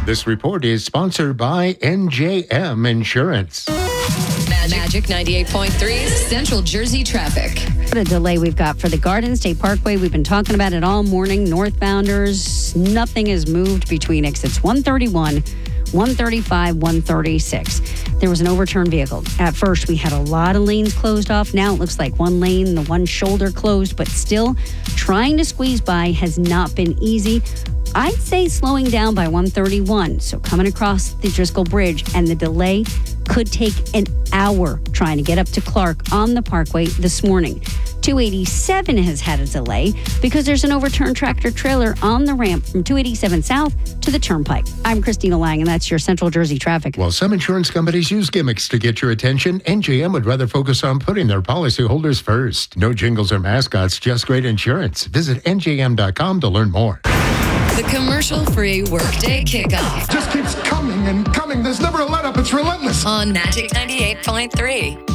This report is sponsored by NJM Insurance. Magic 98.3 Central Jersey traffic. What a delay we've got for the Garden State Parkway. We've been talking about it all morning. Northbounders, nothing has moved between exits 131, 135, 136. There was an overturned vehicle. At first, we had a lot of lanes closed off. Now it looks like one lane, the one shoulder closed, but still trying to squeeze by has not been easy. I'd say slowing down by 131. So coming across the Driscoll Bridge, and the delay could take an hour trying to get up to Clark on the Parkway this morning. 287 has had a delay because there's an overturned tractor trailer on the ramp from 287 South to the Turnpike. I'm Christina Lang, and that's your Central Jersey traffic. While some insurance companies use gimmicks to get your attention, NJM would rather focus on putting their policyholders first. No jingles or mascots, just great insurance. Visit njm.com to learn more. The commercial-free Workday Kickoff Just keeps coming and coming. There's never a let up. It's relentless. on Magic 98.3.